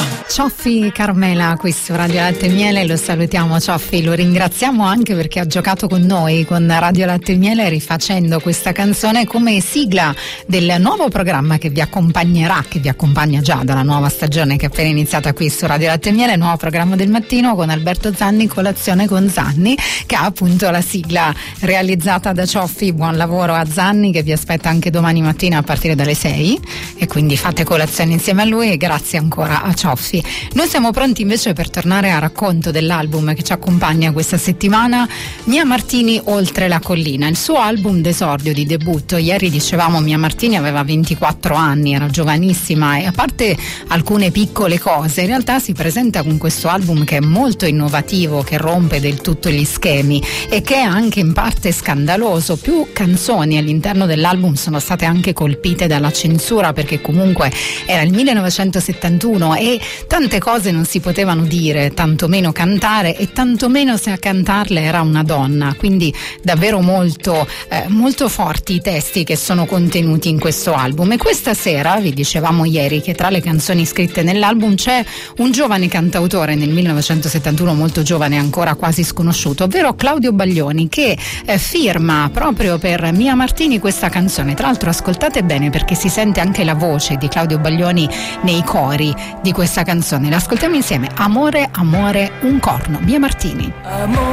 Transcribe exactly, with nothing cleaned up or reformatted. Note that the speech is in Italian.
Cioffi Carmela qui su Radio Latte e Miele, lo salutiamo Cioffi, lo ringraziamo anche perché ha giocato con noi, con Radio Latte e Miele, rifacendo questa canzone come sigla del nuovo programma che vi accompagnerà, che vi accompagna già dalla nuova stagione che è appena iniziata qui su Radio Latte e Miele, nuovo programma del mattino con Alberto Zanni, Colazione con Zanni, che ha appunto la sigla realizzata da Cioffi. Buon lavoro a Zanni che vi aspetta anche domani mattina a partire dalle sei e quindi fate colazione insieme a lui, e grazie ancora a Cioffi. Noi siamo pronti invece per tornare a racconto dell'album che ci accompagna questa settimana, Mia Martini Oltre la collina, il suo album d'esordio, di debutto. Ieri dicevamo Mia Martini aveva ventiquattro anni, era giovanissima, e a parte alcune piccole cose in realtà si presenta con questo album che è molto innovativo, che rompe del tutto gli schemi e che è anche in parte scandaloso. Più canzoni all'interno dell'album sono state anche colpite dalla censura perché comunque era il millenovecentosettantuno e tante cose non si potevano dire, tantomeno cantare, e tantomeno se a cantarle era una donna, quindi davvero molto, eh, molto forti i testi che sono contenuti in questo album. E questa sera vi dicevamo ieri che tra le canzoni scritte nell'album c'è un giovane cantautore nel millenovecentosettantuno, molto giovane, ancora quasi sconosciuto, ovvero Claudio Baglioni, che eh, firma proprio per Mia Martini questa canzone. Tra l'altro ascoltate bene perché si sente anche la voce di Claudio Baglioni nei cori di questa canzone. L'ascoltiamo insieme. Amore, amore, un corno, Mia Martini. Amore.